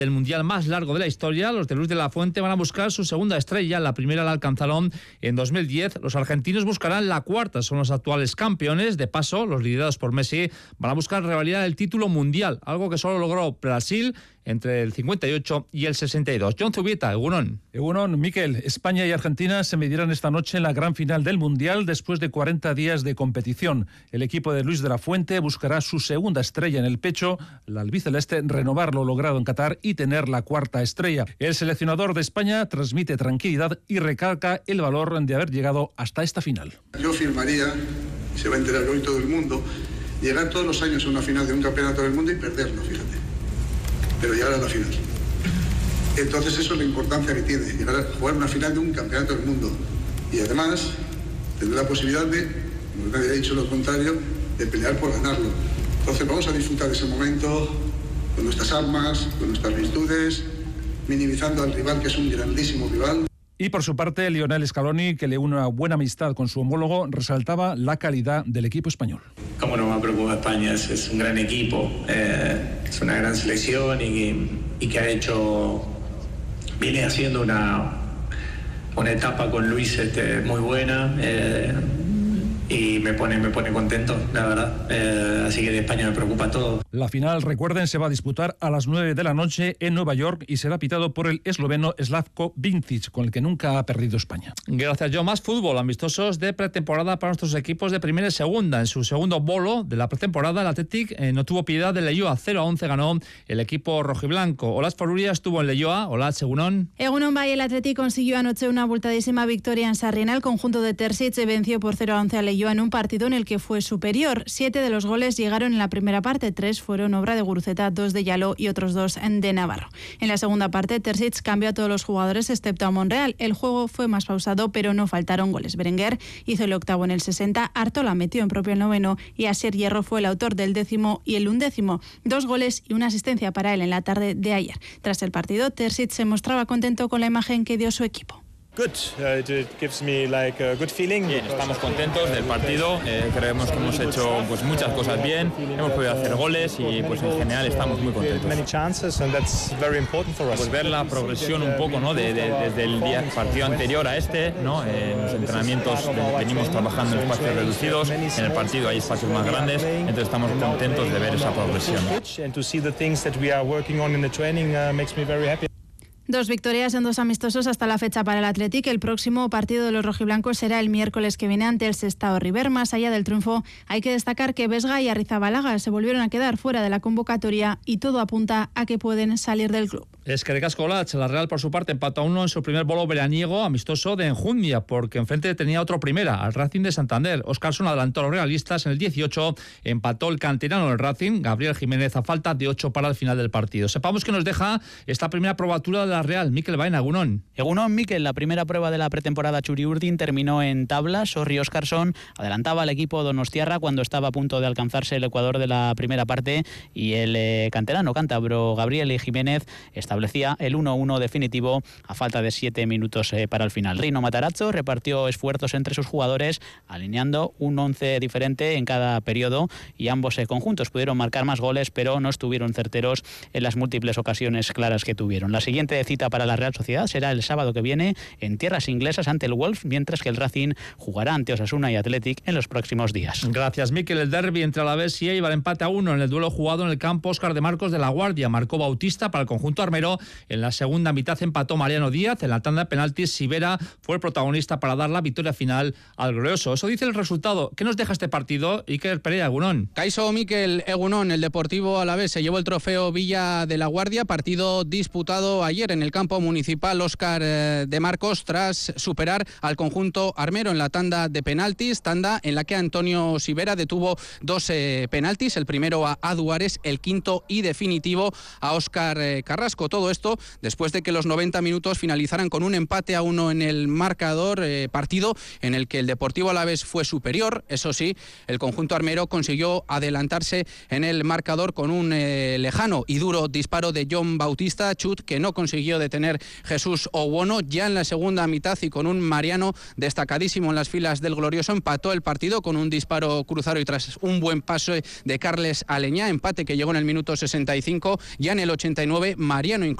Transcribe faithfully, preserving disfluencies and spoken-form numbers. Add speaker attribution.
Speaker 1: El mundial más largo de la historia, los de Luis de la Fuente van a buscar su segunda estrella. La primera la alcanzaron en dos mil diez. Los argentinos buscarán la cuarta, son los actuales campeones. De paso, los liderados por Messi van a buscar revalidar el título mundial, algo que solo logró Brasil entre el cincuenta y ocho y el sesenta y dos. John Zubieta, Egunon.
Speaker 2: Egunon, Miquel, España y Argentina se medirán esta noche en la gran final del Mundial después de cuarenta días de competición. El equipo de Luis de la Fuente buscará su segunda estrella en el pecho, la albiceleste renovar lo logrado en Qatar y tener la cuarta estrella. El seleccionador de España transmite tranquilidad y recalca el valor de haber llegado hasta esta final.
Speaker 3: Yo firmaría, se va a enterar hoy todo el mundo, llegar todos los años a una final de un campeonato del mundo y perderlo, fíjate. Pero llegar a la final. Entonces eso es la importancia que tiene, llegar a jugar una final de un campeonato del mundo. Y además, tener la posibilidad de, como nadie ha dicho lo contrario, de pelear por ganarlo. Entonces vamos a disfrutar de ese momento con nuestras armas, con nuestras virtudes, minimizando al rival, que es un grandísimo rival.
Speaker 2: Y por su parte, Lionel Scaloni, que le une una buena amistad con su homólogo, resaltaba la calidad del equipo español.
Speaker 4: ¿Cómo no me preocupa España? Es, es un gran equipo, eh, es una gran selección y, y que ha hecho, viene haciendo una, una etapa con Luis este, muy buena. Eh, Y me pone, me pone contento, la verdad. Eh, así que de España me preocupa todo.
Speaker 2: La final, recuerden, se va a disputar a las nueve de la noche en Nueva York y será pitado por el esloveno Slavko Vincic, con el que nunca ha perdido España.
Speaker 1: Gracias, John. Más fútbol, amistosos de pretemporada para nuestros equipos de primera y segunda. En su segundo bolo de la pretemporada, el Athletic eh, no tuvo piedad de Leioa. cero a once ganó el equipo rojiblanco. Olatz Foruria estuvo en Leioa. Olatz, Egunon.
Speaker 5: Egunon Bay, el Athletic consiguió anoche una abultadísima victoria en Sarriena. El conjunto de Terzic venció por cero a once a Leioa en un partido en el que fue superior. Siete de los goles llegaron en la primera parte, tres fueron obra de Guruceta, dos de Yaló y otros dos de Navarro. En la segunda parte, Terzic cambió a todos los jugadores excepto a Monreal. El juego fue más pausado, pero no faltaron goles. Berenguer hizo el octavo en el sesenta, Artola metió en propio el noveno y Asier Hierro fue el autor del décimo y el undécimo. Dos goles y una asistencia para él en la tarde de ayer. Tras el partido, Terzic se mostraba contento con la imagen que dio su equipo.
Speaker 6: Good. Uh, it gives me like a good feeling.
Speaker 7: Bien, estamos contentos del partido. Eh, creemos que hemos hecho pues muchas cosas bien. Hemos podido hacer goles y pues en general estamos muy contentos.
Speaker 6: Many chances and that's very important for us.
Speaker 7: Pues ver la progresión un poco, ¿no? De, de, desde el día, partido anterior a este, ¿no? En los entrenamientos venimos trabajando en espacios reducidos. En el partido hay espacios más grandes. Entonces estamos contentos de ver esa progresión.
Speaker 6: And to see the things that we are working on in the training uh, makes me very happy.
Speaker 5: Dos victorias en dos amistosos hasta la fecha para el Athletic. El próximo partido de los rojiblancos será el miércoles que viene ante el Sestao River. Más allá del triunfo, hay que destacar que Vesga y Arrizabalaga se volvieron a quedar fuera de la convocatoria y todo apunta a que pueden salir del club.
Speaker 1: Es que Recasco Olatz, la Real por su parte empató a uno en su primer bolo veraniego amistoso de Enjundia, porque enfrente tenía otro primera, al Racing de Santander. Oscarson adelantó a los realistas en el dieciocho, empató el canterano del Racing, Gabriel Jiménez, a falta de ocho para el final del partido. Sepamos que nos deja esta primera probatura de la Real. Mikel Baena, Egunon.
Speaker 8: Egunon, Mikel, la primera prueba de la pretemporada Txuri-Urdin terminó en tablas. Sorri Oscarson adelantaba al equipo donostiarra cuando estaba a punto de alcanzarse el ecuador de la primera parte y el eh, canterano cántabro Gabriel Jiménez establecía el uno uno definitivo a falta de siete minutos eh, para el final. Rino Matarazzo repartió esfuerzos entre sus jugadores, alineando un once diferente en cada periodo y ambos eh, conjuntos pudieron marcar más goles, pero no estuvieron certeros en las múltiples ocasiones claras que tuvieron. La siguiente cita para la Real Sociedad será el sábado que viene en tierras inglesas ante el Wolves, mientras que el Racing jugará ante Osasuna y Athletic en los próximos días.
Speaker 1: Gracias, Mikel. El derbi entre Alavés y Eibar, empate a uno en el duelo jugado en el campo Óscar de Marcos de La Guardia. Marcó Bautista para el conjunto armero. En la segunda mitad empató Mariano Díaz. En la tanda de penaltis, Sivera fue el protagonista para dar la victoria final al glorioso. Eso dice el resultado. ¿Qué nos deja este partido? Iker Pereira, Egunon.
Speaker 9: Kaixo, Mikel, Egunon. El Deportivo Alavés se llevó el trofeo Villa de La Guardia, partido disputado ayer en el campo municipal Óscar de Marcos tras superar al conjunto armero en la tanda de penaltis, tanda en la que Antonio Sivera detuvo dos eh, penaltis, el primero a Aduares, el quinto y definitivo a Óscar eh, Carrasco. Todo esto después de que los noventa minutos finalizaran con un empate a uno en el marcador, eh, partido en el que el Deportivo Alavés fue superior. Eso sí, el conjunto armero consiguió adelantarse en el marcador con un eh, lejano y duro disparo de Jon Bautista, chut que no consiguió debió de tener Jesús Owono. Ya en la segunda mitad y con un Mariano destacadísimo en las filas del glorioso, empató el partido con un disparo cruzado y tras un buen paso de Carles Aleñá, empate que llegó en el minuto sesenta y cinco. Ya en el ochenta y nueve Mariano incluso